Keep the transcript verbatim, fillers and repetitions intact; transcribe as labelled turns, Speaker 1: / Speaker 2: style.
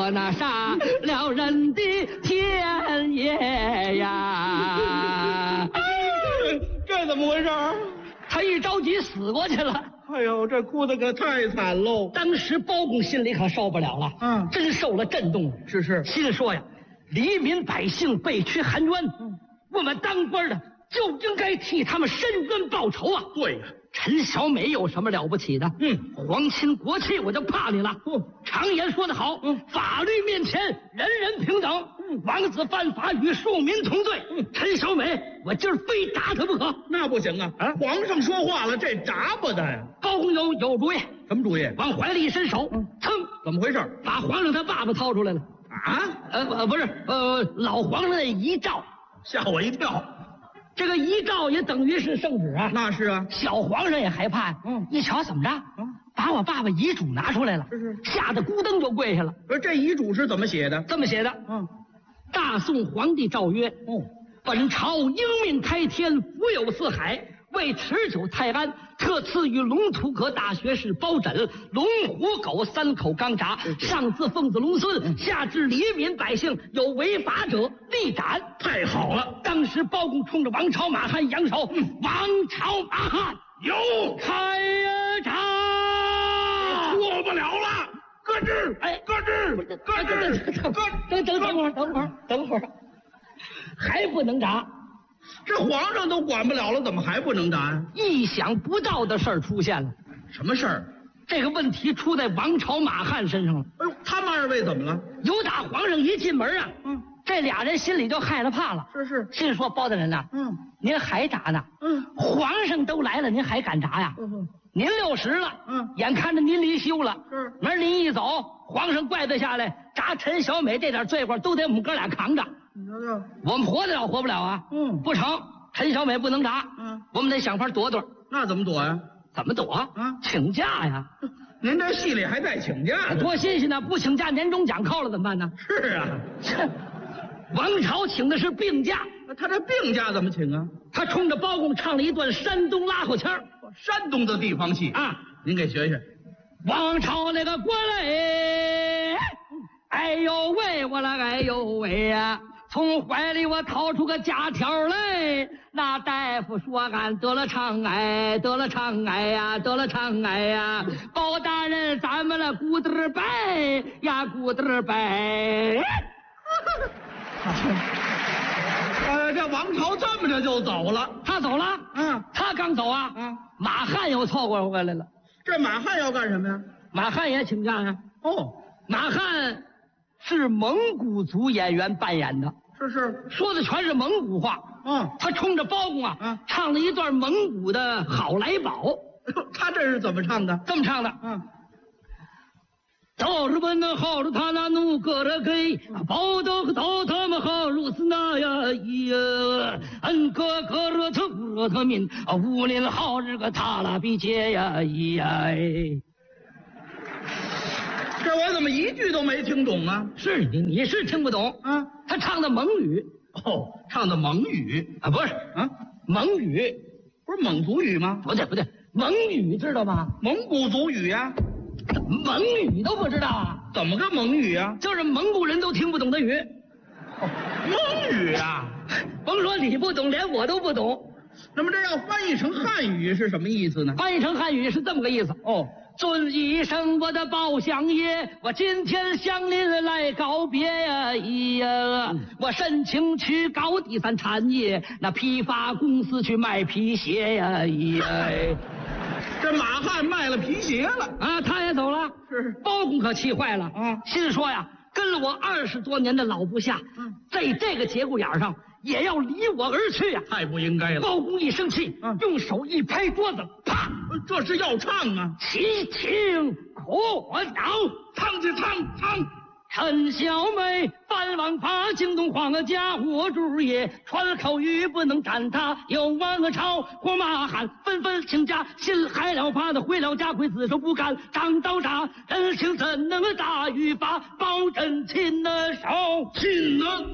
Speaker 1: 我那杀了人的天爷呀！
Speaker 2: 这怎么回事？
Speaker 1: 他一着急死过去了。
Speaker 2: 哎呦，这哭的可太惨喽！
Speaker 1: 当时包公心里可受不了了，
Speaker 2: 嗯，
Speaker 1: 真受了震动了。
Speaker 2: 是是，
Speaker 1: 心里说呀，黎民百姓被屈含冤，嗯，我们当官的就应该替他们伸冤报仇啊！
Speaker 2: 对呀、啊，
Speaker 1: 陈小美有什么了不起的？
Speaker 2: 嗯，
Speaker 1: 皇亲国戚我就怕你了。
Speaker 2: 嗯，
Speaker 1: 常言说得好，嗯，法律面前人人平等。嗯，王子犯法与庶民同罪。嗯，陈小美，我今儿非打他不可。
Speaker 2: 那不行啊！啊，皇上说话了，这铡不得呀。
Speaker 1: 包公有有主意，
Speaker 2: 什么主意？
Speaker 1: 往怀里一伸手，嗯，噌，
Speaker 2: 怎么回事？
Speaker 1: 把皇上他爸爸掏出来了。
Speaker 2: 啊？
Speaker 1: 呃不是，呃老皇上的遗诏，
Speaker 2: 吓我一跳。
Speaker 1: 这个遗诏也等于是圣旨啊。
Speaker 2: 那是啊。
Speaker 1: 小皇上也害怕，嗯，一瞧怎么着，嗯，把我爸爸遗嘱拿出来了，
Speaker 2: 是是，
Speaker 1: 吓得咕噔就跪下了。
Speaker 2: 说这遗嘱是怎么写的？
Speaker 1: 这么写的，
Speaker 2: 嗯，
Speaker 1: 大宋皇帝诏曰，哦，本朝应命开天，福有四海。为持久泰安，特赐予龙图阁大学士包拯、龙虎狗三口钢闸，上至奉子龙孙，下至黎民百姓，有违法者立斩。
Speaker 2: 太好了！
Speaker 1: 当时包公冲着王朝马汉扬手，嗯、王朝马汉
Speaker 2: 有
Speaker 1: 开闸，
Speaker 2: 过不了了，搁置！哎，搁置！搁置！
Speaker 1: 等等等等会儿，等会儿，等会儿，还不能闸。
Speaker 2: 这皇上都管不了了，怎么还不能答呀？
Speaker 1: 意想不到的事儿出现了。
Speaker 2: 什么事儿？
Speaker 1: 这个问题出在王朝马汉身上了。
Speaker 2: 哎呦，他们二位怎么了？
Speaker 1: 有打皇上一进门啊，嗯，这俩人心里就害了怕了。
Speaker 2: 是是，
Speaker 1: 心说包大人呐，嗯，您还炸呢？嗯，皇上都来了，您还敢炸呀？嗯，您六十了，嗯，眼看着您离休了，是，明儿您一走，皇上怪罪下来，炸陈小美这点罪过都得我们哥俩扛着。
Speaker 2: 你瞧瞧，
Speaker 1: 我们活得了活不了啊？嗯，不成，陈小美不能炸，嗯，我们得想法躲躲。
Speaker 2: 那怎么躲呀？
Speaker 1: 怎么躲啊？嗯，请假呀！
Speaker 2: 您这戏里还带请假，
Speaker 1: 多新鲜呢！不请假，年终奖扣了怎么办呢？
Speaker 2: 是啊，
Speaker 1: 这王朝请的是病假，
Speaker 2: 他这病假怎么请啊？
Speaker 1: 他冲着包公唱了一段山东拉后腔，
Speaker 2: 山东的地方戏啊，您给学学。
Speaker 1: 王朝那个国嘞，哎呦喂，我了哎呦喂呀！从怀里我掏出个假条来，那大夫说俺得了肠癌，得了肠癌呀，得了肠癌呀！包大人，咱们了咕嘚拜呀，咕嘚拜。
Speaker 2: 呃，这王朝这么着就走了，
Speaker 1: 他走了，嗯，他刚走啊，嗯，马汉又凑过回来了。
Speaker 2: 这马汉要干什么呀？
Speaker 1: 马汉也请假呀。哦，马汉是蒙古族演员扮演的。
Speaker 2: 是是，
Speaker 1: 说的全是蒙古话。嗯，他冲着包公啊，嗯，唱了一段蒙古的《好来宝》。
Speaker 2: 他这是怎么唱的？
Speaker 1: 这么唱的。嗯，到日本那好着他那努个了给，包都到他们好如此那呀呀，恩哥哥热特热特民啊，武林好日个他拉比杰呀呀。
Speaker 2: 这我怎么一句都没听懂啊？
Speaker 1: 是你你是听不懂啊？他唱的蒙语。
Speaker 2: 哦，唱的蒙语
Speaker 1: 啊？不是啊，蒙语
Speaker 2: 不是蒙族语吗？
Speaker 1: 不对不对，蒙语知道吗？
Speaker 2: 蒙古族语呀、
Speaker 1: 啊。蒙语都不知道啊？
Speaker 2: 怎么个蒙语啊？
Speaker 1: 就是蒙古人都听不懂的语。
Speaker 2: 哦、蒙语啊？
Speaker 1: 甭说你不懂，连我都不懂。
Speaker 2: 那么这要翻译成汉语是什么意思呢？
Speaker 1: 翻译成汉语是这么个意思。哦。尊一声我的包相爷，我今天向您来告别呀！呀，我申请去搞第三产业，那批发公司去卖皮鞋呀！呀，
Speaker 2: 这马汉卖了皮鞋了
Speaker 1: 啊，他也走了。是，包公可气坏了啊，心说呀，跟了我二十多年的老部下，嗯，在这个节骨眼上也要离我而去呀！
Speaker 2: 太不应该了。
Speaker 1: 包公一生气，嗯，用手一拍桌子，啪！
Speaker 2: 这是要唱啊！
Speaker 1: 齐秦可恼，
Speaker 2: 唱去唱唱。
Speaker 1: 陈小美翻王法，惊动皇家我主也，传口语不能斩他，有王朝或马汉纷纷请假，心害了怕的回了家，会自首不敢张刀杀，人情怎能大于法？包拯擒了手，擒了。